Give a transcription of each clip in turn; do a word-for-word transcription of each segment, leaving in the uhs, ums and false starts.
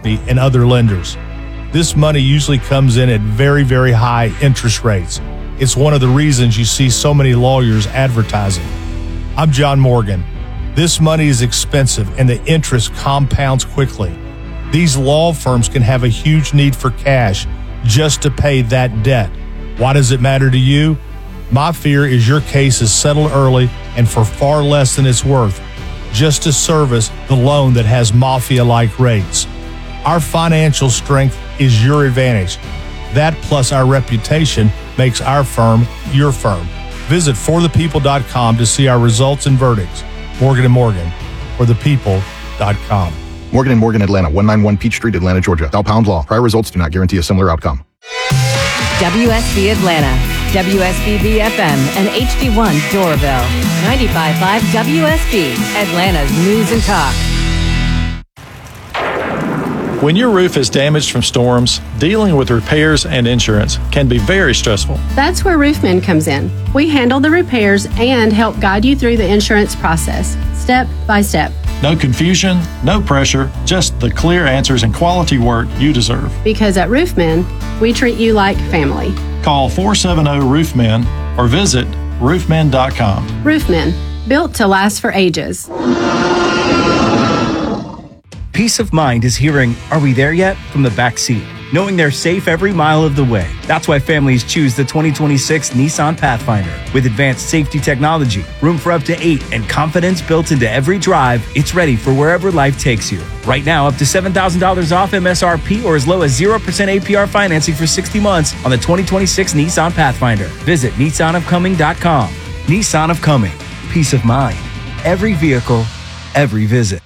company and other lenders. This money usually comes in at very, very high interest rates. It's one of the reasons you see so many lawyers advertising. I'm John Morgan. This money is expensive and the interest compounds quickly. These law firms can have a huge need for cash just to pay that debt. Why does it matter to you? My fear is your case is settled early and for far less than it's worth, just to service the loan that has mafia-like rates. Our financial strength is your advantage. That plus our reputation makes our firm your firm. Visit for the people dot com to see our results and verdicts. Morgan and Morgan, for the people dot com. Morgan and Morgan, Atlanta, one ninety-one Peachtree, Atlanta, Georgia. Dow Pound Law. Prior results do not guarantee a similar outcome. W S B Atlanta, W S B B F M, and H D one Doraville. ninety-five point five W S B, Atlanta's News and Talk. When your roof is damaged from storms, dealing with repairs and insurance can be very stressful. That's where Roofmen comes in. We handle the repairs and help guide you through the insurance process, step by step. No confusion, no pressure, just the clear answers and quality work you deserve. Because at Roofmen, we treat you like family. Call four seven zero Roofmen or visit roofmen dot com. Roofmen, built to last for ages. Peace of mind is hearing, "Are we there yet?" from the back seat, knowing they're safe every mile of the way. That's why families choose the twenty twenty-six Nissan Pathfinder. With advanced safety technology, room for up to eight, and confidence built into every drive, it's ready for wherever life takes you. Right now, up to seven thousand dollars off M S R P or as low as zero percent A P R financing for sixty months on the twenty twenty-six Nissan Pathfinder. Visit nissan of coming dot com. Nissan of Coming. Peace of mind. Every vehicle, every visit.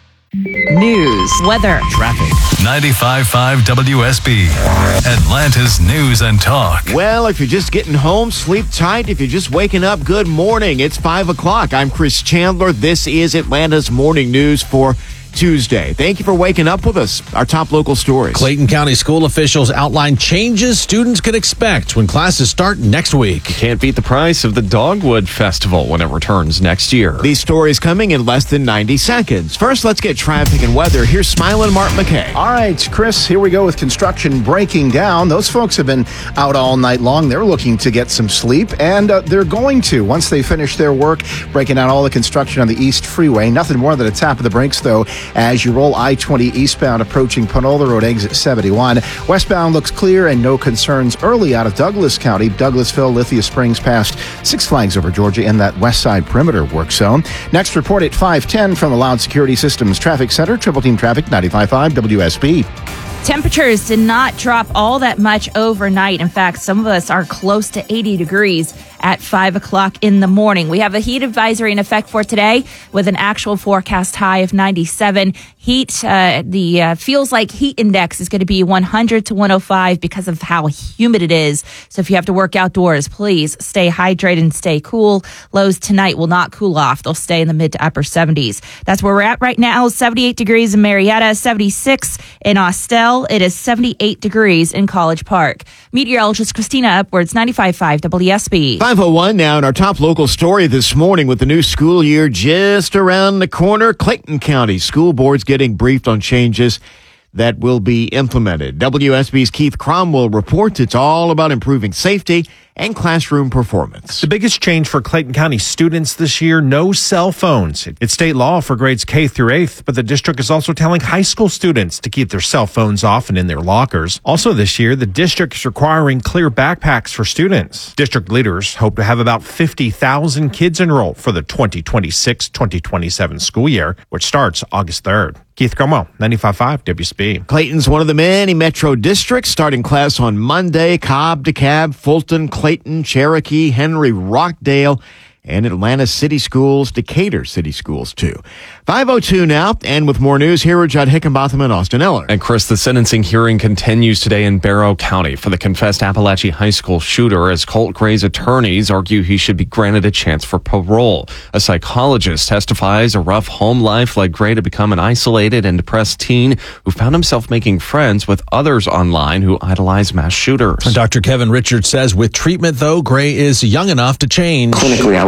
News, weather, traffic. ninety-five point five W S B, Atlanta's News and Talk. Well, if you're just getting home, sleep tight. If you're just waking up, good morning. It's five o'clock. I'm Chris Chandler. This is Atlanta's Morning News for Tuesday. Thank you for waking up with us. Our top local stories. Clayton County school officials outline changes students can expect when classes start next week. Can't beat the price of the Dogwood Festival when it returns next year. These stories coming in less than ninety seconds. First, let's get traffic and weather. Here's Smiling Mark McKay. All right, Chris, here we go with construction breaking down. Those folks have been out all night long. They're looking to get some sleep, and uh, they're going to once they finish their work, breaking down all the construction on the East Freeway. Nothing more than a tap of the brakes, though, as you roll I twenty eastbound approaching Panola Road exit seventy-one. Westbound looks clear and no concerns early out of Douglas County. Douglasville, Lithia Springs past Six Flags Over Georgia in that west side perimeter work zone. Next report at five ten from the Loud Security Systems Traffic Center. Triple Team Traffic, ninety-five point five W S B. Temperatures did not drop all that much overnight. In fact, some of us are close to eighty degrees at five o'clock in the morning. We have a heat advisory in effect for today with an actual forecast high of ninety-seven. Heat, uh, the uh, feels like heat index is going to be one hundred to one oh five because of how humid it is. So if you have to work outdoors, please stay hydrated and stay cool. Lows tonight will not cool off. They'll stay in the mid to upper seventies. That's where we're at right now. seventy-eight degrees in Marietta, seventy-six in Austell. It is seventy-eight degrees in College Park. Meteorologist Christina Upwards, ninety-five point five W S B. five oh one now in our top local story this morning with the new school year just around the corner. Clayton County School Board's getting briefed on changes that will be implemented. W S B's Keith Cromwell reports it's all about improving safety and classroom performance. The biggest change for Clayton County students this year, no cell phones. It's state law for grades K through eighth, but the district is also telling high school students to keep their cell phones off and in their lockers. Also this year, the district is requiring clear backpacks for students. District leaders hope to have about fifty thousand kids enroll for the twenty twenty-six twenty twenty-seven school year, which starts August third. Keith Cromwell, ninety-five point five W S B. Clayton's one of the many metro districts starting class on Monday. Cobb, DeKalb, Fulton, Clayton, Cherokee, Henry, Rockdale, and Atlanta City Schools, Decatur City Schools, too. five oh two now, and with more news, here are Judd Hickenbotham and Austin Eller. And Chris, the sentencing hearing continues today in Barrow County for the confessed Appalachia High School shooter as Colt Gray's attorneys argue he should be granted a chance for parole. A psychologist testifies a rough home life led Gray to become an isolated and depressed teen who found himself making friends with others online who idolize mass shooters. Doctor Kevin Richards says with treatment, though, Gray is young enough to change. Clinically, I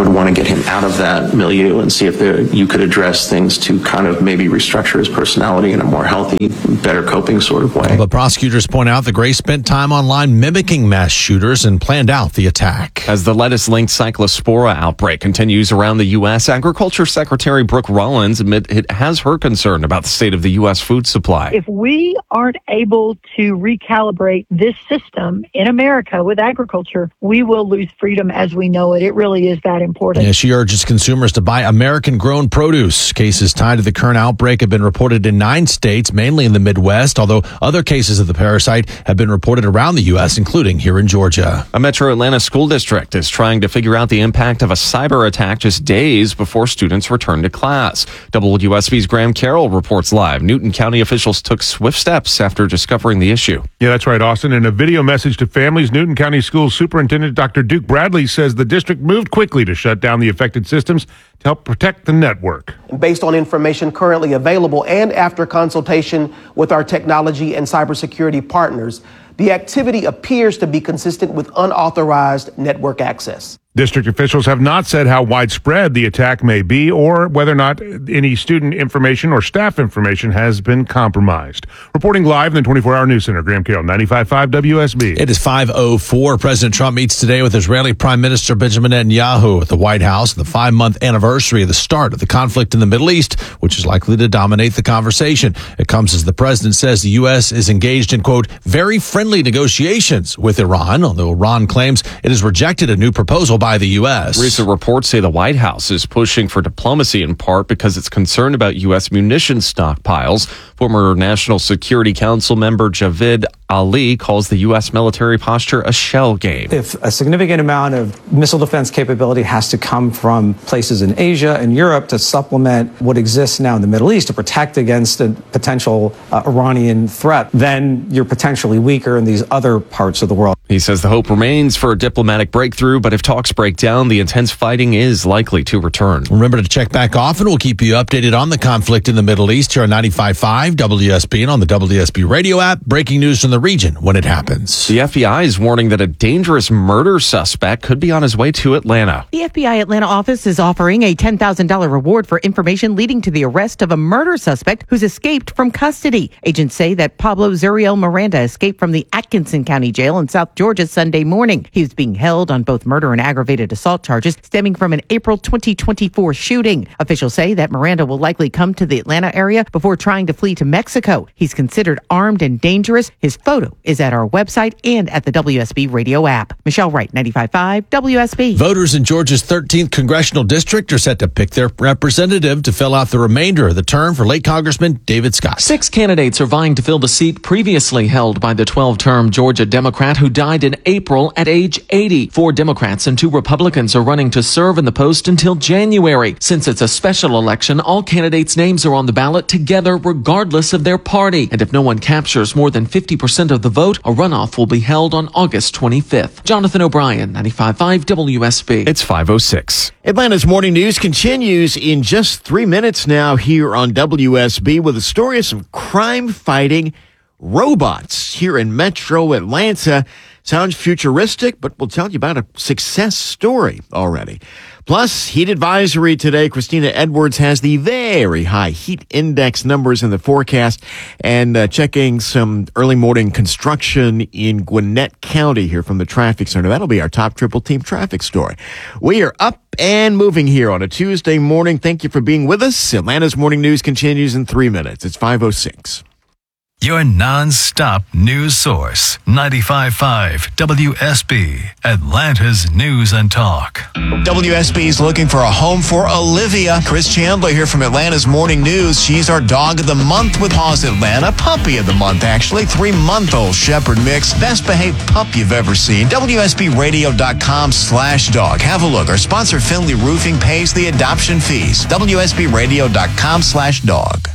would want to get him out of that milieu and see if there, you could address things to kind of maybe restructure his personality in a more healthy, better coping sort of way. But prosecutors point out that Gray spent time online mimicking mass shooters and planned out the attack. As the lettuce-linked cyclospora outbreak continues around the U S, Agriculture Secretary Brooke Rollins admit it has her concern about the state of the U S food supply. If we aren't able to recalibrate this system in America with agriculture, we will lose freedom as we know it. It really is that important. Yeah, she urges consumers to buy American-grown produce. Cases tied to the current outbreak have been reported in nine states, mainly in the Midwest, although other cases of the parasite have been reported around the U S, including here in Georgia. A Metro Atlanta school district is trying to figure out the impact of a cyber attack just days before students return to class. W S B's Graham Carroll reports live. Newton County officials took swift steps after discovering the issue. Yeah, that's right, Austin. In a video message to families, Newton County School Superintendent Doctor Duke Bradley says the district moved quickly to shut down the affected systems to help protect the network. Based on information currently available and after consultation with our technology and cybersecurity partners, the activity appears to be consistent with unauthorized network access. District officials have not said how widespread the attack may be or whether or not any student information or staff information has been compromised. Reporting live in the twenty-four hour News Center, Graham Carroll, ninety-five point five W S B. It is five oh four. President Trump meets today with Israeli Prime Minister Benjamin Netanyahu at the White House, the five-month anniversary of the start of the conflict in the Middle East, which is likely to dominate the conversation. It comes as the president says the U S is engaged in, quote, very friendly negotiations with Iran, although Iran claims it has rejected a new proposal by the U S. Recent reports say the White House is pushing for diplomacy in part because it's concerned about U S munitions stockpiles. Former National Security Council member Javid Ali calls the U S military posture a shell game. If a significant amount of missile defense capability has to come from places in Asia and Europe to supplement what exists now in the Middle East to protect against a potential uh, Iranian threat, then you're potentially weaker in these other parts of the world. He says the hope remains for a diplomatic breakthrough, but if talks break down, the intense fighting is likely to return. Remember to check back often. We'll keep you updated on the conflict in the Middle East here on ninety-five point five W S B and on the W S B radio app. Breaking news from the region when it happens. The F B I is warning that a dangerous murder suspect could be on his way to Atlanta. The F B I Atlanta office is offering a ten thousand dollars reward for information leading to the arrest of a murder suspect who's escaped from custody. Agents say that Pablo Zuriel Miranda escaped from the Atkinson County Jail in South Georgia Sunday morning. He was being held on both murder and aggravated assault charges stemming from an April twenty twenty-four shooting. Officials say that Miranda will likely come to the Atlanta area before trying to flee to Mexico. He's considered armed and dangerous. His photo is at our website and at the W S B radio app. Michelle Wright, ninety-five point five W S B. Voters in Georgia's thirteenth congressional district are set to pick their representative to fill out the remainder of the term for late Congressman David Scott. Six candidates are vying to fill the seat previously held by the twelve-term Georgia Democrat who died in April at age eighty. Four Democrats and two Republicans are running to serve in the post until January. Since it's a special election, all candidates' names are on the ballot together regardless of their party. And if no one captures more than fifty percent of the vote, a runoff will be held on August twenty-fifth. Jonathan O'Brien, ninety-five point five W S B. It's five oh six. Atlanta's Morning News continues in just three minutes now here on W S B with a story of some crime-fighting robots here in Metro Atlanta. Sounds futuristic, but we'll tell you about a success story already. Plus, heat advisory today. Christina Edwards has the very high heat index numbers in the forecast and uh, checking some early morning construction in Gwinnett County here from the traffic center. That'll be our top triple team traffic story. We are up and moving here on a Tuesday morning. Thank you for being with us. Atlanta's Morning News continues in three minutes. It's five oh six. Your non-stop news source, ninety-five point five W S B, Atlanta's News and Talk. W S B is looking for a home for Olivia. Chris Chandler here from Atlanta's Morning News. She's our dog of the month with Paws Atlanta. Puppy of the month, actually. Three-month-old Shepherd mix. Best behaved pup you've ever seen. W S B radio dot com slash dog. Have a look. Our sponsor, Finley Roofing, pays the adoption fees. W S B radio dot com slash dog.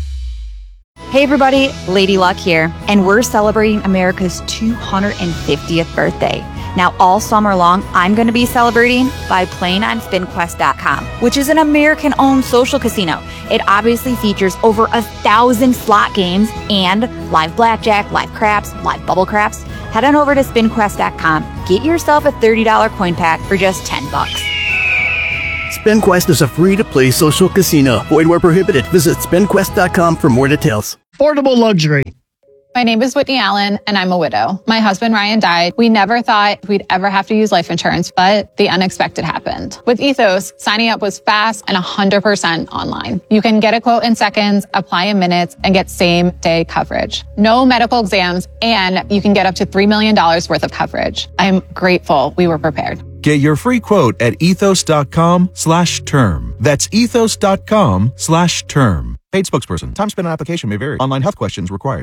Hey everybody, Lady Luck here, and we're celebrating America's two hundred fiftieth birthday. Now all summer long, I'm going to be celebrating by playing on spin quest dot com, which is an American-owned social casino. It obviously features over a thousand slot games and live blackjack, live craps, live bubble craps. Head on over to spin quest dot com, get yourself a thirty dollars coin pack for just ten bucks. SpinQuest is a free-to-play social casino. Void where prohibited. Visit spin quest dot com for more details. Affordable luxury. My name is Whitney Allen, and I'm a widow. My husband, Ryan, died. We never thought we'd ever have to use life insurance, but the unexpected happened. With Ethos, signing up was fast and one hundred percent online. You can get a quote in seconds, apply in minutes, and get same-day coverage. No medical exams, and you can get up to three million dollars worth of coverage. I'm grateful we were prepared. Get your free quote at ethos.com slash term. That's ethos.com slash term. Paid spokesperson. Time spent on application may vary. Online health questions required.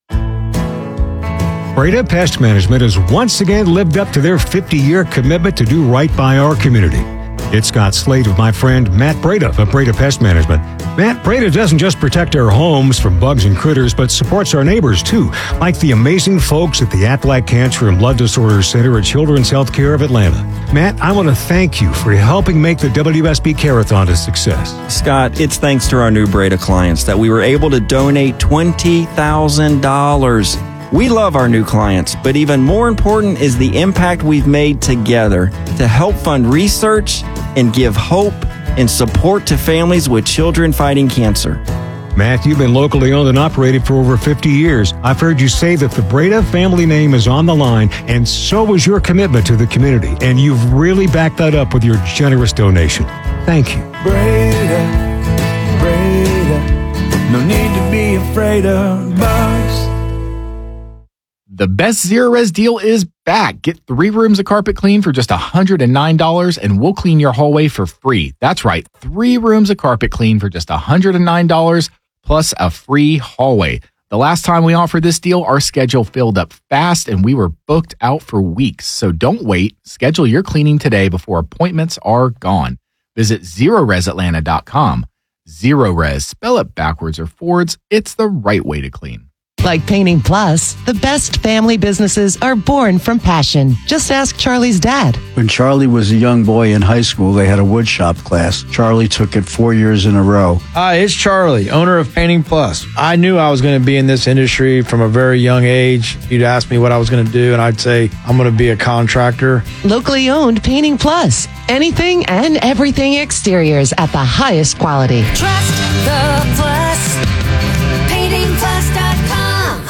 Breda Pest Management has once again lived up to their fifty-year commitment to do right by our community. It's Scott Slade with my friend Matt Breda of Breda Pest Management. Matt, Breda doesn't just protect our homes from bugs and critters, but supports our neighbors too, like the amazing folks at the Aflac Cancer and Blood Disorders Center at Children's Healthcare of Atlanta. Matt, I want to thank you for helping make the W S B Care-a-thon a success. Scott, it's thanks to our new Breda clients that we were able to donate twenty thousand dollars. We love our new clients, but even more important is the impact we've made together to help fund research and give hope and support to families with children fighting cancer. Matt, you've been locally owned and operated for over fifty years. I've heard you say that the Breda family name is on the line, and so is your commitment to the community. And you've really backed that up with your generous donation. Thank you. Breda, Breda, no need to be afraid of bugs. The best Zero Res deal is back. Get three rooms of carpet clean for just one hundred nine dollars and we'll clean your hallway for free. That's right, three rooms of carpet clean for just one hundred nine dollars plus a free hallway. The last time we offered this deal, our schedule filled up fast and we were booked out for weeks. So don't wait. Schedule your cleaning today before appointments are gone. Visit zero res atlanta dot com. Zero Res, spell it backwards or forwards. It's the right way to clean. Like Painting Plus, the best family businesses are born from passion. Just ask Charlie's dad. When Charlie was a young boy in high school, they had a woodshop class. Charlie took it four years in a row. Hi, it's Charlie, owner of Painting Plus. I knew I was going to be in this industry from a very young age. You'd ask me what I was going to do, and I'd say, I'm going to be a contractor. Locally owned Painting Plus. Anything and everything exteriors at the highest quality. Trust the Plus. painting plus dot com.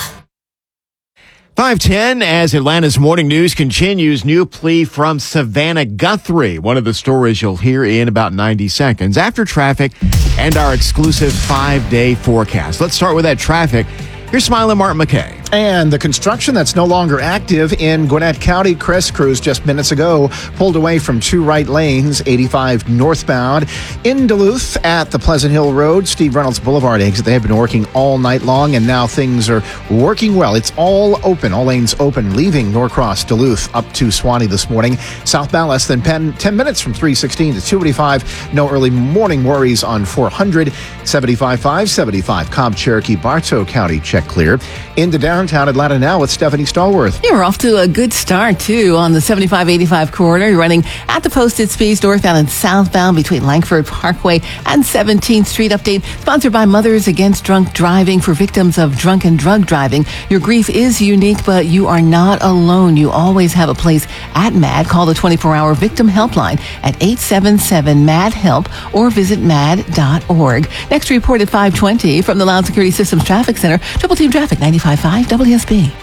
five ten, as Atlanta's morning news continues, new plea from Savannah Guthrie. One of the stories you'll hear in about ninety seconds after traffic and our exclusive five-day forecast. Let's start with that traffic. Here's Smiling Martin McKay. And the construction that's no longer active in Gwinnett County. Chris Cruz just minutes ago pulled away from two right lanes, eighty-five northbound. In Duluth at the Pleasant Hill Road, Steve Reynolds Boulevard exit. They have been working all night long, and now things are working well. It's all open, all lanes open, leaving Norcross Duluth up to Swanee this morning. Southbound less than ten minutes from three sixteen to two eighty-five. No early morning worries on four hundred. seventy-five five seventy-five Cobb, Cherokee, Bartow County, check clear. Into downtown Atlanta now with Stephanie Stallworth. Yeah, we're off to a good start, too, on the seventy-five eighty-five corridor. You're running at the posted speeds northbound and southbound between Langford Parkway and seventeenth Street. Update sponsored by Mothers Against Drunk Driving for victims of drunk and drug driving. Your grief is unique, but you are not alone. You always have a place at MAD. Call the twenty-four hour victim helpline at eight seven seven MAD HELP or visit mad dot org. Next report at five twenty from the Loud Security Systems Traffic Center. Triple Team Traffic ninety-five point five W S B.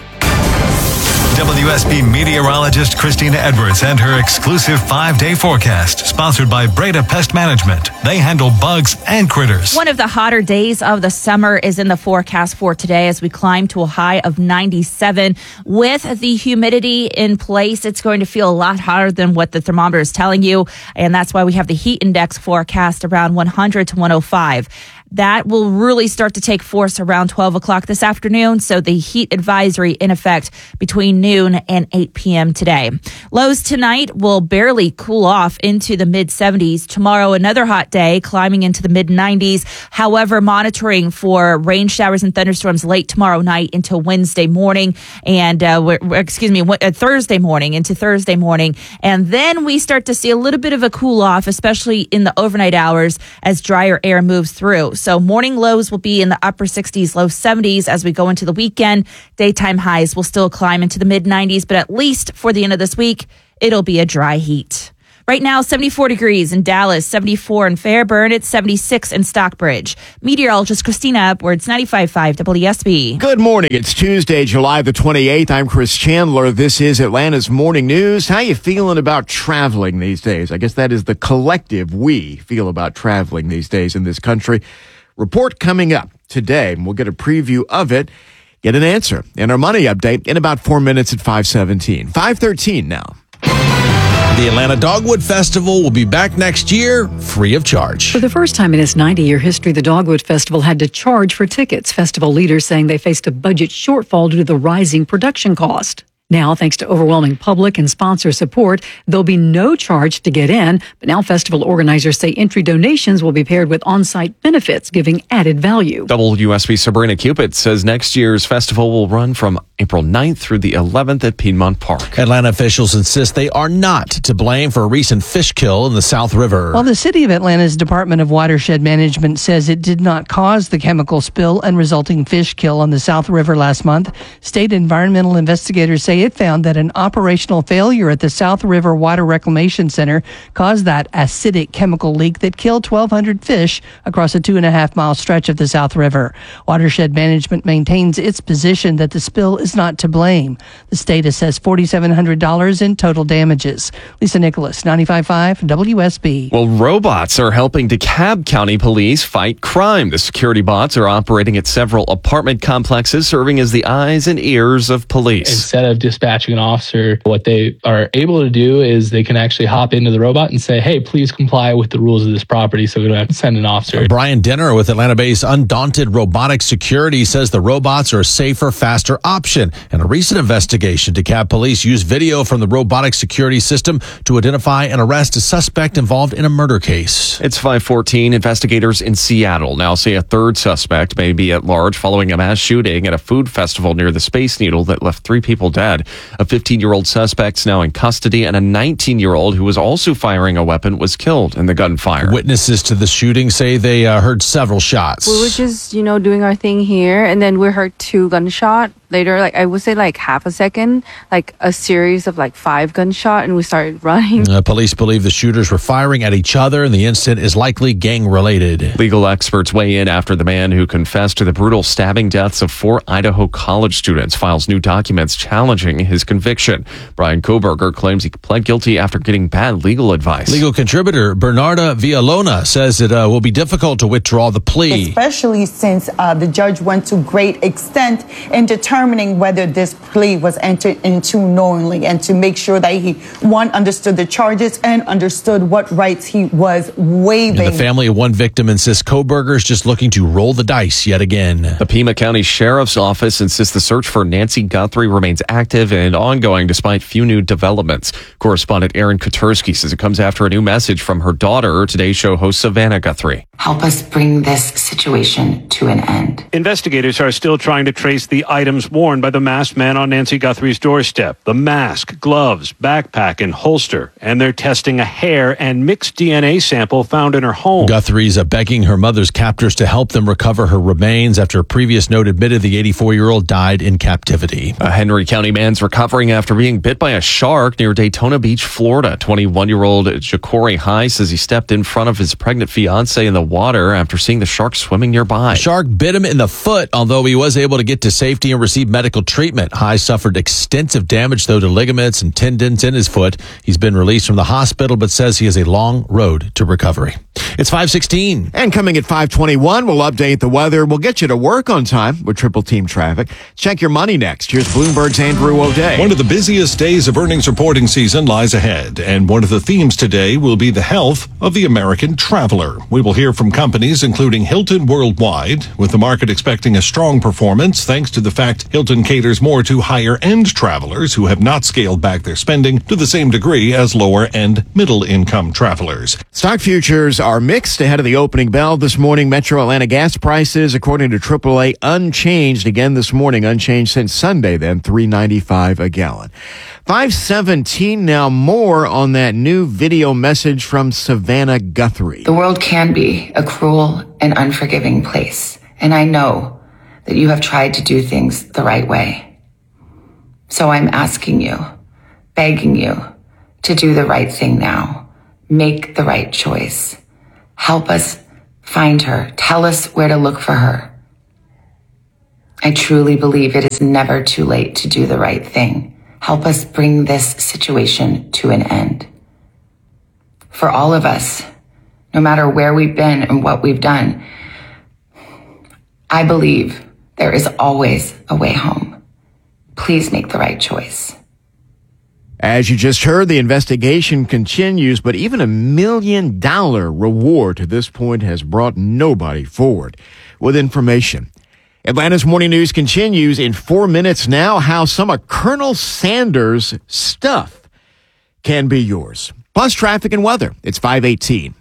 W S B meteorologist Christina Edwards and her exclusive five-day forecast, sponsored by Breda Pest Management. They handle bugs and critters. One of the hotter days of the summer is in the forecast for today as we climb to a high of ninety-seven. With the humidity in place, it's going to feel a lot hotter than what the thermometer is telling you, and that's why we have the heat index forecast around one hundred to one oh five. That will really start to take force around twelve o'clock this afternoon, so the heat advisory in effect between noon and eight p.m. today. Lows tonight will barely cool off into the mid seventies. Tomorrow, another hot day, climbing into the mid nineties. However, monitoring for rain showers and thunderstorms late tomorrow night into Wednesday morning and, uh, excuse me, Thursday morning into Thursday morning. And then we start to see a little bit of a cool off, especially in the overnight hours as drier air moves through. So morning lows will be in the upper sixties, low seventies as we go into the weekend. Daytime highs will still climb into the mid nineties, but at least for the end of this week, it'll be a dry heat. Right now, seventy-four degrees in Dallas, seventy-four in Fairburn, it's seventy-six in Stockbridge. Meteorologist Christina Edwards, ninety-five point five W S B. Good morning. It's Tuesday, July the twenty-eighth. I'm Chris Chandler. This is Atlanta's Morning News. How you feeling about traveling these days? I guess that is the collective we feel about traveling these days in this country. Report coming up today, and we'll get a preview of it. Get an answer in our money update in about four minutes at five seventeen. five thirteen now. The Atlanta Dogwood Festival will be back next year, free of charge. For the first time in its ninety-year history, the Dogwood Festival had to charge for tickets. Festival leaders saying they faced a budget shortfall due to the rising production cost. Now, thanks to overwhelming public and sponsor support, there'll be no charge to get in. But now festival organizers say entry donations will be paired with on-site benefits, giving added value. W S B Sabrina Cupid says next year's festival will run from April ninth through the eleventh at Piedmont Park. Atlanta officials insist they are not to blame for a recent fish kill in the South River. While the City of Atlanta's Department of Watershed Management says it did not cause the chemical spill and resulting fish kill on the South River last month, state environmental investigators say it found that an operational failure at the South River Water Reclamation Center caused that acidic chemical leak that killed twelve hundred fish across a two and a half mile stretch of the South River. Watershed Management maintains its position that the spill is not to blame. The state assessed four thousand seven hundred dollars in total damages. Lisa Nicholas, ninety-five point five W S B. Well, robots are helping DeKalb County police fight crime. The security bots are operating at several apartment complexes, serving as the eyes and ears of police. Instead of dispatching an officer, what they are able to do is they can actually hop into the robot and say, hey, please comply with the rules of this property, so we don't have to send an officer. Brian Denner with Atlanta-based Undaunted Robotic Security says the robots are a safer, faster option. In a recent investigation, DeKalb police used video from the robotic security system to identify and arrest a suspect involved in a murder case. It's five fourteen. Investigators in Seattle now say a third suspect may be at large following a mass shooting at a food festival near the Space Needle that left three people dead. A fifteen-year-old suspect's now in custody, and a nineteen-year-old who was also firing a weapon was killed in the gunfire. Witnesses to the shooting say they uh, heard several shots. We were just, you know, doing our thing here, and then we heard two gunshot. Later, like I would say like half a second, like a series of like five gunshot, and we started running. Uh, police believe the shooters were firing at each other, and the incident is likely gang-related. Legal experts weigh in after the man who confessed to the brutal stabbing deaths of four Idaho college students files new documents challenging his conviction. Brian Koberger claims he pled guilty after getting bad legal advice. Legal contributor Bernarda Villalona says it uh, will be difficult to withdraw the plea. Especially since uh, the judge went to great extent in determining whether this plea was entered into knowingly, and to make sure that he, one, understood the charges and understood what rights he was waiving. And the family of one victim insists Koberger is just looking to roll the dice yet again. The Pima County Sheriff's Office insists the search for Nancy Guthrie remains active and ongoing despite few new developments. Correspondent Aaron Kotursky says it comes after a new message from her daughter, Today's Show host Savannah Guthrie. Help us bring this situation to an end. Investigators are still trying to trace the items worn by the masked man on Nancy Guthrie's doorstep. The mask, gloves, backpack, and holster. And they're testing a hair and mixed D N A sample found in her home. Guthrie's uh, begging her mother's captors to help them recover her remains after a previous note admitted the eighty-four-year-old died in captivity. A Henry County man's recovering after being bit by a shark near Daytona Beach, Florida. twenty-one-year-old Ja'Cory High says he stepped in front of his pregnant fiancée in the water after seeing the shark swimming nearby. The shark bit him in the foot, although he was able to get to safety and receive medical treatment. High suffered extensive damage, though, to ligaments and tendons in his foot. He's been released from the hospital, but says he has a long road to recovery. It's five sixteen. And coming at five twenty-one, we'll update the weather. We'll get you to work on time with Triple Team Traffic. Check your money next. Here's Bloomberg's Andrew O'Day. One of the busiest days of earnings reporting season lies ahead, and one of the themes today will be the health of the American traveler. We will hear from companies including Hilton Worldwide, with the market expecting a strong performance thanks to the fact Hilton caters more to higher-end travelers who have not scaled back their spending to the same degree as lower-end middle-income travelers. Stock futures are mixed ahead of the opening bell this morning. Metro Atlanta gas prices, according to triple A, unchanged again this morning, unchanged since Sunday then, three ninety-five a gallon. five seventeen now, more on that new video message from Savannah Guthrie. The world can be a cruel and unforgiving place, and I know that you have tried to do things the right way. So I'm asking you, begging you, to do the right thing now. make the right choice. Help us find her. Tell us where to look for her. I truly believe it is never too late to do the right thing. Help us bring this situation to an end. For all of us, no matter where we've been and what we've done, I believe there is always a way home. Please make the right choice. As you just heard, the investigation continues, but even a million dollar reward to this point has brought nobody forward with information. Atlanta's Morning News continues in four minutes now. How some of Colonel Sanders' stuff can be yours. Plus traffic and weather. It's five eighteen.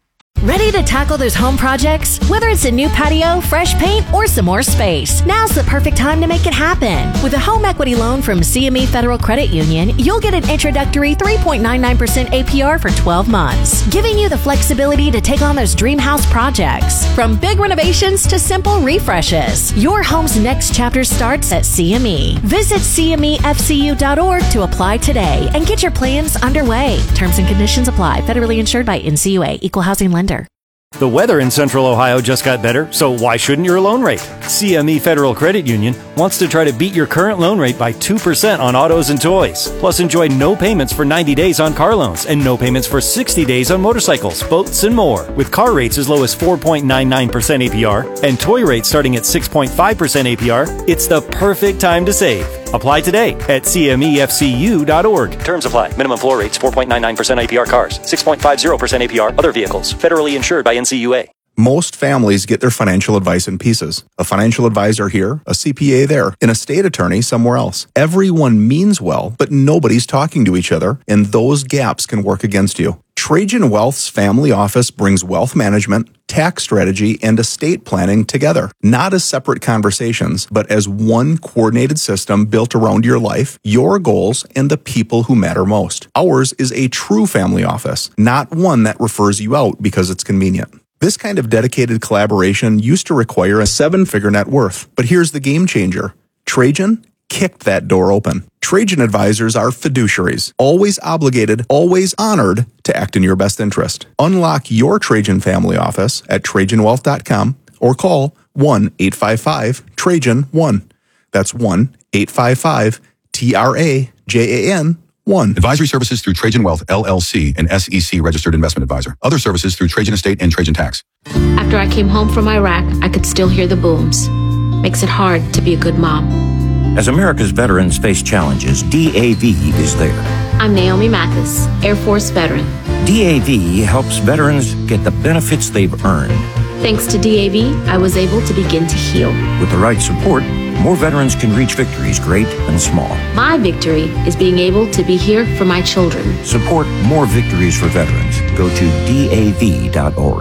Ready to tackle those home projects? Whether it's a new patio, fresh paint, or some more space, now's the perfect time to make it happen. With a home equity loan from C M E Federal Credit Union, you'll get an introductory three point nine nine percent A P R for twelve months, giving you the flexibility to take on those dream house projects. From big renovations to simple refreshes, your home's next chapter starts at C M E. Visit C M E F C U dot org to apply today and get your plans underway. Terms and conditions apply. Federally insured by N C U A. Equal housing lender. The weather in Central Ohio just got better, so why shouldn't your loan rate? C M E Federal Credit Union wants to try to beat your current loan rate by two percent on autos and toys. Plus, enjoy no payments for ninety days on car loans and no payments for sixty days on motorcycles, boats, and more. With car rates as low as four point nine nine percent A P R and toy rates starting at six point five percent A P R, it's the perfect time to save. Apply today at C M E F C U dot org. Terms apply. Minimum floor rates four point nine nine percent A P R cars, six point five zero percent A P R other vehicles. Federally insured by N C U A. Most families get their financial advice in pieces. A financial advisor here, a C P A there, an estate attorney somewhere else. Everyone means well, but nobody's talking to each other, and those gaps can work against you. Trajan Wealth's family office brings wealth management, tax strategy, and estate planning together, not as separate conversations, but as one coordinated system built around your life, your goals, and the people who matter most. Ours is a true family office, not one that refers you out because it's convenient. This kind of dedicated collaboration used to require a seven-figure net worth, but here's the game changer. Trajan kicked that door open. Trajan advisors are fiduciaries, always obligated, always honored to act in your best interest. Unlock your Trajan family office at Trajan Wealth dot com or call one eight five five Trajan one. That's one eight five five T R A J A N one. Advisory services through Trajan Wealth, L L C, an S E C registered investment advisor. Other services through Trajan Estate and Trajan Tax. After I came home from Iraq, I could still hear the booms. Makes it hard to be a good mom. As America's veterans face challenges, D A V is there. I'm Naomi Mathis, Air Force veteran. D A V helps veterans get the benefits they've earned. Thanks to D A V, I was able to begin to heal. With the right support, more veterans can reach victories, great and small. My victory is being able to be here for my children. Support more victories for veterans. Go to D A V dot org.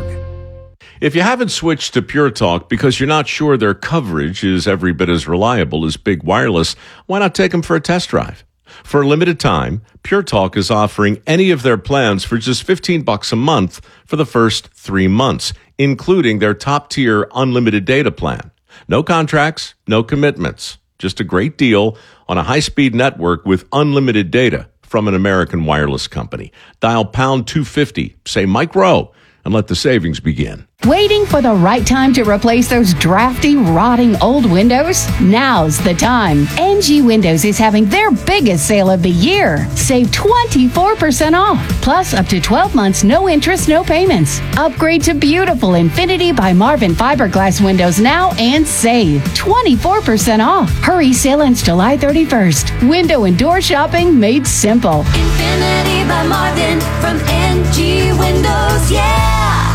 If you haven't switched to Pure Talk because you're not sure their coverage is every bit as reliable as Big Wireless, why not take them for a test drive? For a limited time, Pure Talk is offering any of their plans for just fifteen bucks a month for the first three months, including their top-tier unlimited data plan. No contracts, no commitments, just a great deal on a high-speed network with unlimited data from an American wireless company. Dial pound two fifty, say Mike Rowe, and let the savings begin. Waiting for the right time to replace those drafty, rotting old windows? Now's the time. N G Windows is having their biggest sale of the year. Save twenty-four percent off, plus up to twelve months, no interest, no payments. Upgrade to beautiful Infinity by Marvin fiberglass windows now and save twenty-four percent off. Hurry, sale ends July thirty-first. Window and door shopping made simple. Infinity by Marvin from N G Windows, yeah!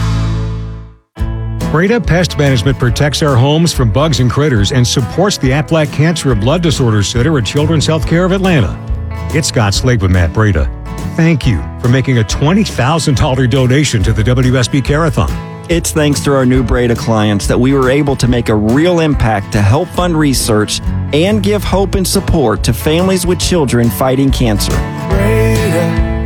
Breda Pest Management protects our homes from bugs and critters and supports the Aflac Cancer and Blood Disorders Center at Children's Healthcare of Atlanta. It's Scott Slade with Matt Breda. Thank you for making a twenty thousand dollars donation to the W S B Care-a-thon. It's thanks to our new Breda clients that we were able to make a real impact to help fund research and give hope and support to families with children fighting cancer. Breda,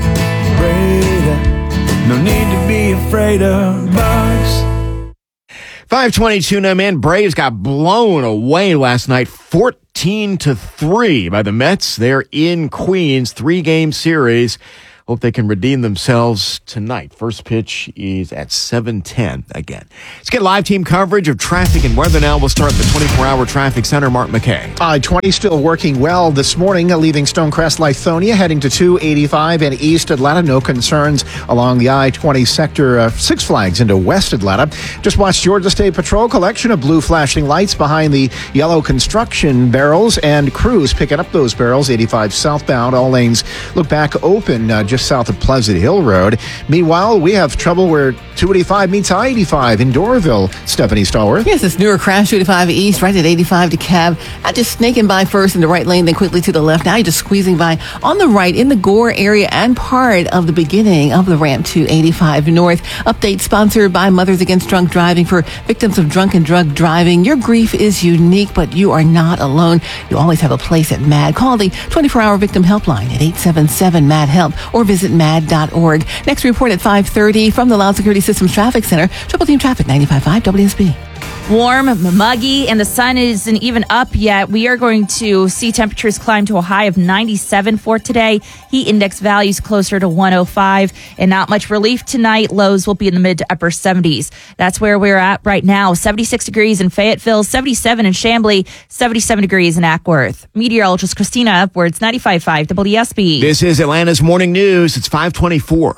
Breda, no need to be afraid of bugs. five twenty-two now, man. Braves got blown away last night, fourteen to three by the Mets. They're in Queens, three-game series. Hope they can redeem themselves tonight. First pitch is at seven ten again. Let's get live team coverage of traffic and weather now. We'll start at the twenty-four hour traffic center. Mark McKay. I twenty still working well this morning, leaving Stonecrest, Lithonia, heading to two eighty-five and East Atlanta. No concerns along the I twenty sector, uh, Six Flags into West Atlanta. Just watched Georgia State Patrol collection of blue flashing lights behind the yellow construction barrels, and crews picking up those barrels. eighty-five southbound. All lanes look back open uh, just south of Pleasant Hill Road. Meanwhile, we have trouble where two eighty-five meets I eighty-five in Doraville. Stephanie Stallworth. Yes, this newer crash, two eighty-five East, right at eighty-five to Cab. Not just snaking by first in the right lane, then quickly to the left. Now you're just squeezing by on the right in the Gore area and part of the beginning of the ramp to eighty-five North. Update sponsored by Mothers Against Drunk Driving for victims of drunk and drug driving. Your grief is unique, but you are not alone. You always have a place at MAD. Call the twenty-four hour victim helpline at eight seven seven MAD HELP or visit mad dot org. Next report at five thirty from the Loud Security Systems Traffic Center. Triple Team Traffic ninety-five point five W S B. Warm, muggy, and the sun isn't even up yet. We are going to see temperatures climb to a high of ninety-seven for today. Heat index values closer to one oh five, and not much relief tonight. Lows will be in the mid to upper seventies. That's where we're at right now. seventy-six degrees in Fayetteville, seventy-seven in Chamblee, seventy-seven degrees in Ackworth. Meteorologist Christina Upwards, ninety-five point five W S B. This is Atlanta's Morning News. It's five twenty-four.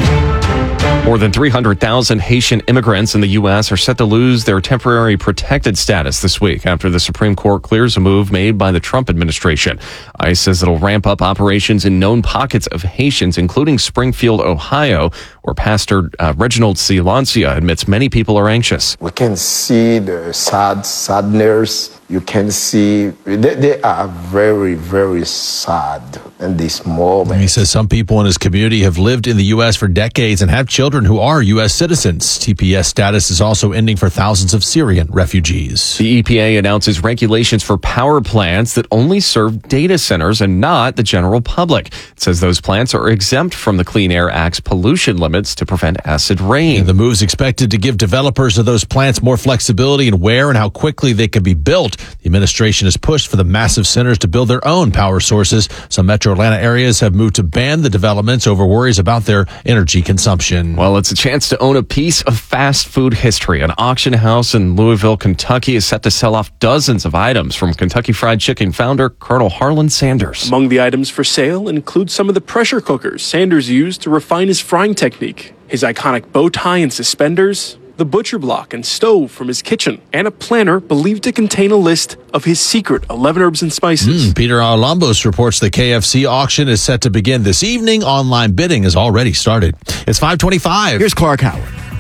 More than three hundred thousand Haitian immigrants in the U S are set to lose their temporary protected status this week after the Supreme Court clears a move made by the Trump administration. ICE says it'll ramp up operations in known pockets of Haitians, including Springfield, Ohio, where Pastor uh, Reginald Silencia admits many people are anxious. We can see the sad sadness. You can see they, they are very, very sad in this moment. He says some people in his community have lived in the U S for decades and have children who are U S citizens. T P S status is also ending for thousands of Syrian refugees. The E P A announces regulations for power plants that only serve data centers and not the general public. It says those plants are exempt from the Clean Air Act's pollution limits to prevent acid rain. And the move is expected to give developers of those plants more flexibility in where and how quickly they can be built. The administration has pushed for the massive centers to build their own power sources. Some metro Atlanta areas have moved to ban the developments over worries about their energy consumption. Well, it's a chance to own a piece of fast food history. An auction house in Louisville, Kentucky is set to sell off dozens of items from Kentucky Fried Chicken founder Colonel Harlan Sanders. Among the items for sale include some of the pressure cookers Sanders used to refine his frying technique, his iconic bow tie and suspenders, the butcher block and stove from his kitchen, and a planner believed to contain a list of his secret eleven herbs and spices. Mm, Peter Alambos reports the K F C auction is set to begin this evening. Online bidding has already started. It's five twenty-five. Here's Clark Howard.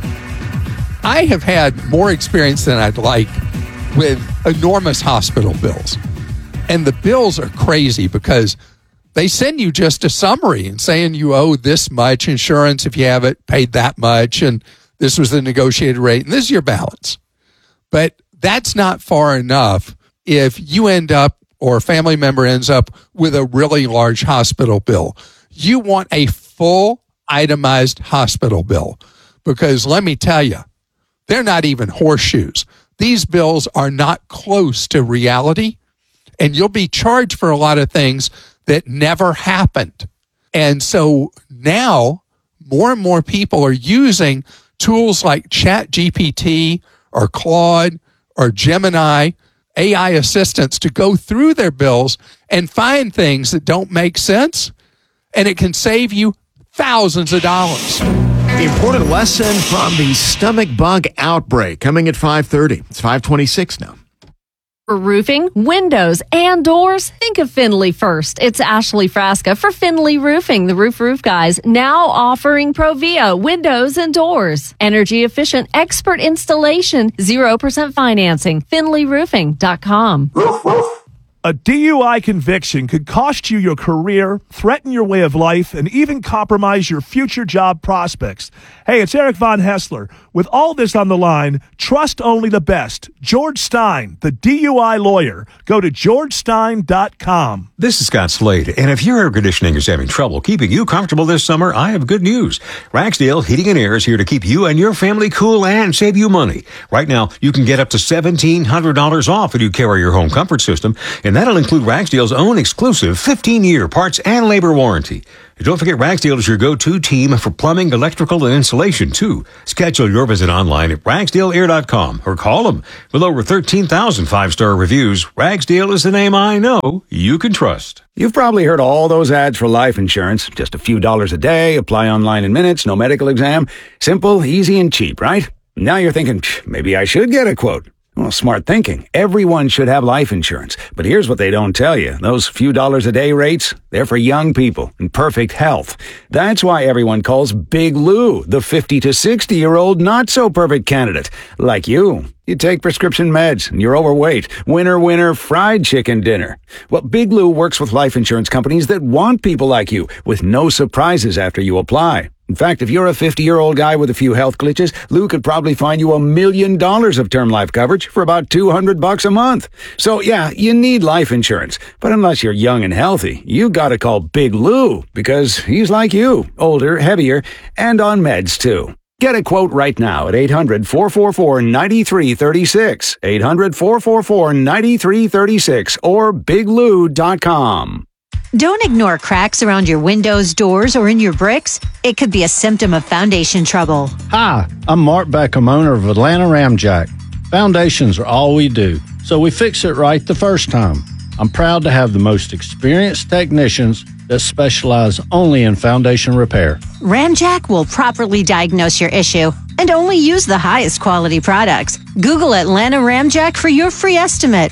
I have had more experience than I'd like with enormous hospital bills. And the bills are crazy because they send you just a summary and saying you owe this much insurance if you have it, paid that much, and this was the negotiated rate, and this is your balance. But that's not far enough if you end up or a family member ends up with a really large hospital bill. You want a full itemized hospital bill because let me tell you, they're not even horseshoes. These bills are not close to reality, and you'll be charged for a lot of things that never happened. And so now more and more people are using tools like ChatGPT or Claude or Gemini, A I assistants, to go through their bills and find things that don't make sense, and it can save you thousands of dollars. The important lesson from the stomach bug outbreak coming at five thirty. It's five twenty-six now. For roofing, windows, and doors, think of Finley first. It's Ashley Frasca for Finley Roofing, the Roof Roof Guys, now offering Provia windows and doors. Energy efficient, expert installation, zero percent financing. finley roofing dot com. A D U I conviction could cost you your career, threaten your way of life, and even compromise your future job prospects. Hey, it's Eric Von Hessler. With all this on the line, trust only the best. George Stein, the D U I lawyer. Go to george stein dot com. This is Scott Slade, and if your air conditioning is having trouble keeping you comfortable this summer, I have good news. Ragsdale Heating and Air is here to keep you and your family cool and save you money. Right now, you can get up to seventeen hundred dollars off if you carry your home comfort system, and And that'll include Ragsdale's own exclusive fifteen-year parts and labor warranty. And don't forget, Ragsdale is your go-to team for plumbing, electrical, and insulation, too. Schedule your visit online at ragsdale air dot com or call them. With over thirteen thousand five-star reviews, Ragsdale is the name I know you can trust. You've probably heard all those ads for life insurance. Just a few dollars a day, apply online in minutes, no medical exam. Simple, easy, and cheap, right? Now you're thinking, maybe I should get a quote. Well, smart thinking. Everyone should have life insurance. But here's what they don't tell you. Those few dollars a day rates, they're for young people in perfect health. That's why everyone calls Big Lou the fifty to sixty-year-old not-so-perfect candidate. Like you. You take prescription meds, and you're overweight. Winner, winner, fried chicken dinner. Well, Big Lou works with life insurance companies that want people like you, with no surprises after you apply. In fact, if you're a fifty-year-old guy with a few health glitches, Lou could probably find you a million dollars of term life coverage for about two hundred bucks a month. So yeah, you need life insurance. But unless you're young and healthy, you gotta call Big Lou, because he's like you, older, heavier, and on meds too. Get a quote right now at eight hundred, four four four, nine three three six, eight hundred, four four four, nine three three six, or big lou dot com. Don't ignore cracks around your windows, doors, or in your bricks. It could be a symptom of foundation trouble. Hi, I'm Mark Beckham, owner of Atlanta Ramjack. Foundations are all we do, so we fix it right the first time. I'm proud to have the most experienced technicians that specialize only in foundation repair. Ramjack will properly diagnose your issue and only use the highest quality products. Google Atlanta Ramjack for your free estimate.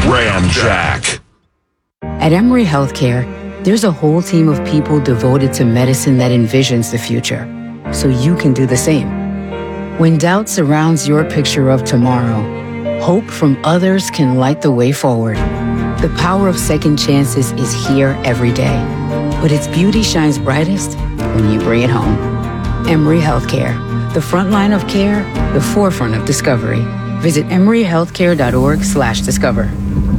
Ramjack. At Emory Healthcare, there's a whole team of people devoted to medicine that envisions the future, so you can do the same. When doubt surrounds your picture of tomorrow, hope from others can light the way forward. The power of second chances is here every day, but its beauty shines brightest when you bring it home. Emory Healthcare, the front line of care, the forefront of discovery. Visit emory healthcare dot org slash discover.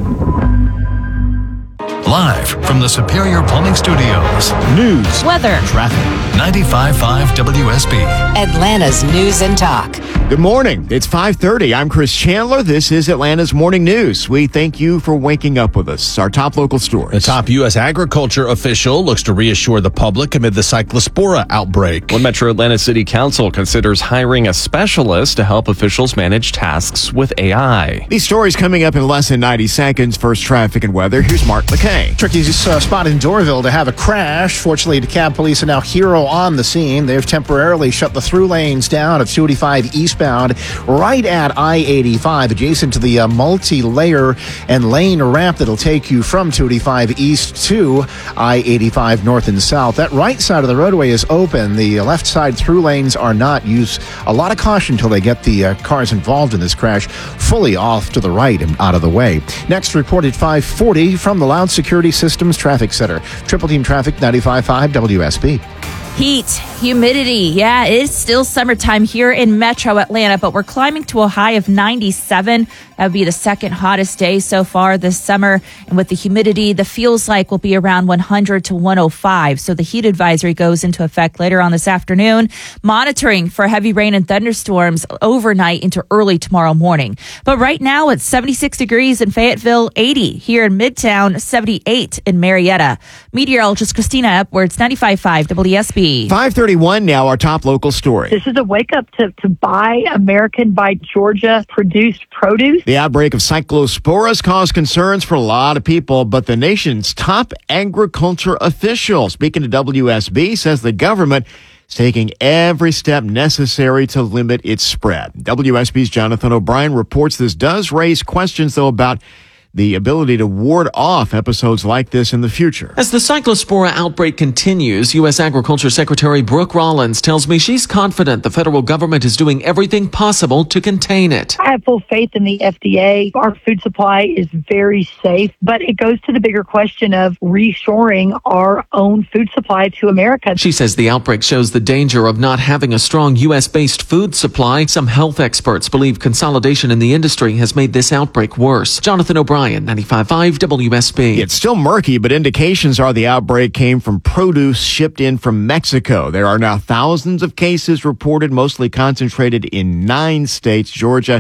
Live from the Superior Plumbing Studios. News, weather, traffic. ninety-five point five W S B. Atlanta's News and Talk. Good morning. It's five thirty. I'm Chris Chandler. This is Atlanta's Morning News. We thank you for waking up with us. Our top local stories. The top U S agriculture official looks to reassure the public amid the Cyclospora outbreak. One Metro Atlanta City Council considers hiring a specialist to help officials manage tasks with A I. These stories coming up in less than ninety seconds. First, traffic and weather. Here's Mark McKay. Tricky uh, spot in Doraville to have a crash. Fortunately, DeKalb police are now hero on the scene. They've temporarily shut the through lanes down of two eighty-five eastbound right at I eighty-five, adjacent to the uh, multi-layer and lane ramp that'll take you from two eighty-five east to I eighty-five north and south. That right side of the roadway is open. The left side through lanes are not. Use a lot of caution until they get the uh, cars involved in this crash fully off to the right and out of the way. Next, reported five forty from the Loud Security Systems Traffic Center. Triple Team Traffic, ninety-five point five W S B. Heat, humidity. Yeah, it is still summertime here in Metro Atlanta, but we're climbing to a high of ninety-seven. That would be the second hottest day so far this summer. And with the humidity, the feels like will be around one hundred to one oh five. So the heat advisory goes into effect later on this afternoon, monitoring for heavy rain and thunderstorms overnight into early tomorrow morning. But right now it's seventy-six degrees in Fayetteville, eighty here in Midtown, seventy-eight in Marietta. Meteorologist Christina Epworth, ninety-five point five W S B. five thirty-one now, our top local story. This is a wake up to, to buy American, buy Georgia produced produce. The outbreak of cyclosporas caused concerns for a lot of people, but the nation's top agriculture official, speaking to W S B, says the government is taking every step necessary to limit its spread. W S B's Jonathan O'Brien reports this does raise questions, though, about the ability to ward off episodes like this in the future. As the Cyclospora outbreak continues, U S Agriculture Secretary Brooke Rollins tells me she's confident the federal government is doing everything possible to contain it. I have full faith in the F D A. Our food supply is very safe, but it goes to the bigger question of reshoring our own food supply to America. She says the outbreak shows the danger of not having a strong U S-based food supply. Some health experts believe consolidation in the industry has made this outbreak worse. Jonathan O'Brien, ninety-five point five W S B. It's still murky, but indications are the outbreak came from produce shipped in from Mexico. There are now thousands of cases reported, mostly concentrated in nine states. Georgia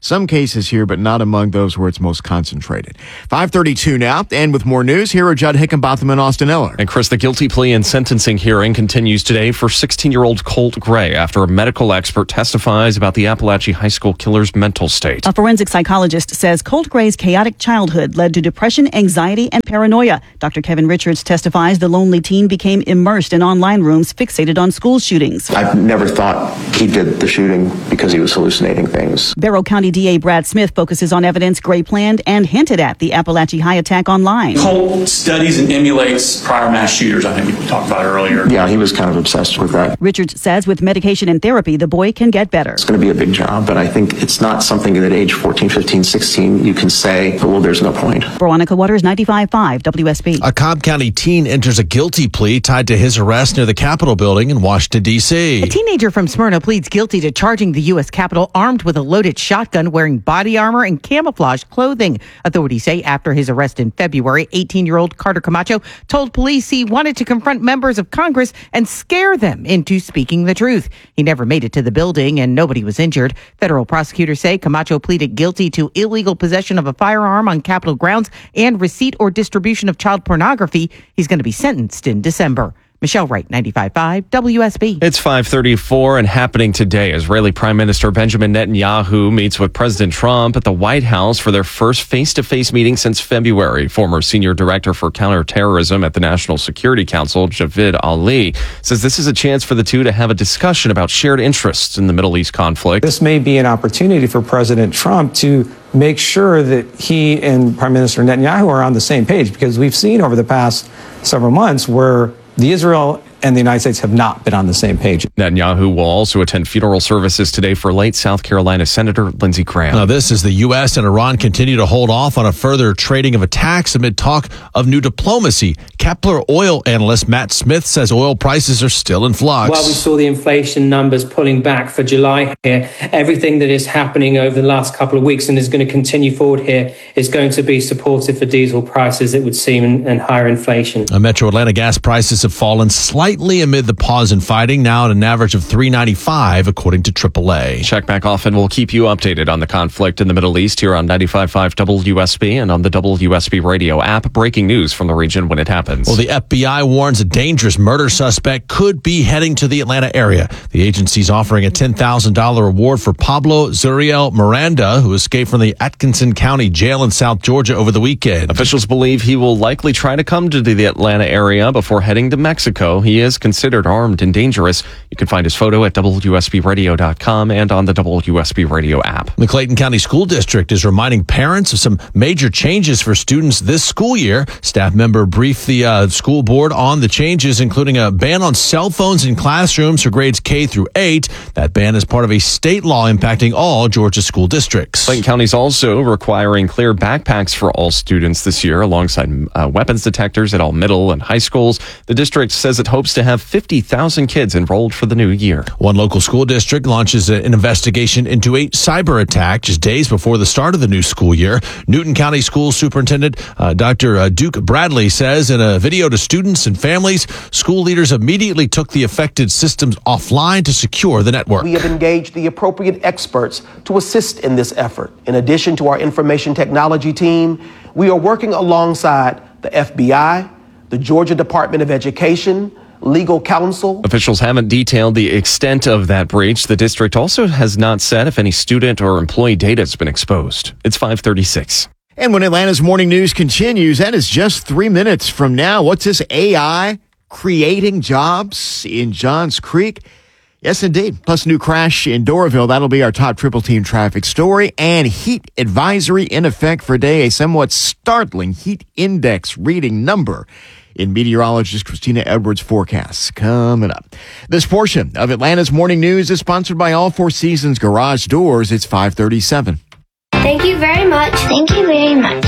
Some cases here, but not among those where it's most concentrated. five thirty-two now, and with more news, here are Judd Hickenbotham and Austin Eller. And Chris, the guilty plea and sentencing hearing continues today for sixteen-year-old Colt Gray after a medical expert testifies about the Appalachia High School killer's mental state. A forensic psychologist says Colt Gray's chaotic childhood led to depression, anxiety, and paranoia. Doctor Kevin Richards testifies the lonely teen became immersed in online rooms fixated on school shootings. I've never thought he did the shooting because he was hallucinating things. Barrow County D A Brad Smith focuses on evidence Gray planned and hinted at the Appalachia High attack online. Colt studies and emulates prior mass shooters, I think we talked about earlier. Yeah, he was kind of obsessed with that. Richards says with medication and therapy, the boy can get better. It's going to be a big job, but I think it's not something that at age fourteen, fifteen, sixteen you can say, well, there's no point. Veronica Waters, ninety-five point five W S B. A Cobb County teen enters a guilty plea tied to his arrest near the Capitol building in Washington, D C. A teenager from Smyrna pleads guilty to charging the U S Capitol armed with a loaded shotgun, wearing body armor and camouflage clothing. Authorities say after his arrest in February, eighteen-year-old Carter Camacho told police he wanted to confront members of Congress and scare them into speaking the truth. He never made it to the building and nobody was injured. Federal prosecutors say Camacho pleaded guilty to illegal possession of a firearm on Capitol grounds and receipt or distribution of child pornography. He's going to be sentenced in December. Michelle Wright, ninety-five point five W S B. It's five thirty-four and happening today. Israeli Prime Minister Benjamin Netanyahu meets with President Trump at the White House for their first face-to-face meeting since February. Former Senior Director for Counterterrorism at the National Security Council, Javid Ali, says this is a chance for the two to have a discussion about shared interests in the Middle East conflict. This may be an opportunity for President Trump to make sure that he and Prime Minister Netanyahu are on the same page, because we've seen over the past several months where the Israel and the United States have not been on the same page. Netanyahu will also attend funeral services today for late South Carolina Senator Lindsey Graham. Now, this as the U S and Iran continue to hold off on a further trading of attacks amid talk of new diplomacy. Kepler oil analyst Matt Smith says oil prices are still in flux. While we saw the inflation numbers pulling back for July here, everything that is happening over the last couple of weeks and is going to continue forward here is going to be supportive for diesel prices, it would seem, and, and higher inflation. Uh, Metro Atlanta gas prices have fallen slightly amid the pause in fighting, now at an average of three ninety-five, according to triple A. Check back often. We'll keep you updated on the conflict in the Middle East here on ninety-five point five W S B and on the W S B radio app. Breaking news from the region when it happens. Well, the F B I warns a dangerous murder suspect could be heading to the Atlanta area. The agency's offering a ten thousand dollars reward for Pablo Zuriel Miranda, who escaped from the Atkinson County Jail in South Georgia over the weekend. Officials believe he will likely try to come to the Atlanta area before heading to Mexico. He is considered armed and dangerous. You can find his photo at W S B radio dot com and on the W S B radio app. The Clayton County School District is reminding parents of some major changes for students this school year. Staff member briefed the uh, school board on the changes, including a ban on cell phones in classrooms for grades K through eight. That ban is part of a state law impacting all Georgia school districts. Clayton County is also requiring clear backpacks for all students this year, alongside uh, weapons detectors at all middle and high schools. The district says it hopes to have fifty thousand kids enrolled for the new year. One local school district launches an investigation into a cyber attack just days before the start of the new school year. Newton County School Superintendent uh, Doctor Uh, Duke Bradley says in a video to students and families, school leaders immediately took the affected systems offline to secure the network. We have engaged the appropriate experts to assist in this effort. In addition to our information technology team, we are working alongside the F B I, the Georgia Department of Education, legal counsel. Officials haven't detailed the extent of that breach. The district also has not said if any student or employee data has been exposed. It's five thirty-six. And when Atlanta's morning news continues, that is just three minutes from now. What's this A I creating jobs in Johns Creek? Yes, indeed. Plus new crash in Doraville. That'll be our top triple team traffic story. And heat advisory in effect for day. A somewhat startling heat index reading number in meteorologist Christina Edwards' forecasts coming up. This portion of Atlanta's morning news is sponsored by All Four Seasons Garage Doors. It's five thirty-seven. Thank you very much. Thank you very much.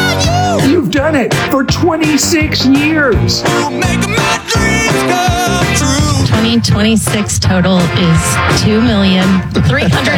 You've done it for twenty-six years. twenty twenty-six total is two million three hundred